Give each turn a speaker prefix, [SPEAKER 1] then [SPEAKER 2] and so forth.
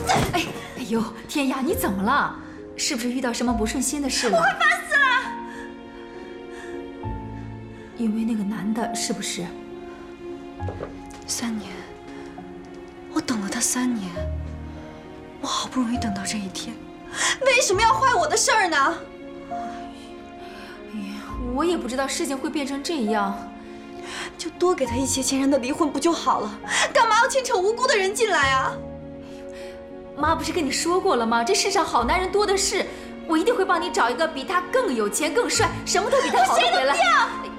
[SPEAKER 1] 哎呦，天涯，你怎么了？是不是遇到什么不顺心的事了？
[SPEAKER 2] 我快烦死了！
[SPEAKER 1] 因为那个男的，是不是
[SPEAKER 2] ？3年，我等了他3年，我好不容易等到这一天，为什么要坏我的事儿呢？
[SPEAKER 1] 哎呀，我也不知道事情会变成这样。
[SPEAKER 2] 就多给他一些钱让他离婚不就好了？干嘛要牵扯无辜的人进来啊？
[SPEAKER 1] 妈不是跟你说过了吗？这世上好男人多的是，我一定会帮你找一个比他更有钱、更帅，什么都比他好的回来。
[SPEAKER 2] 谁都不要！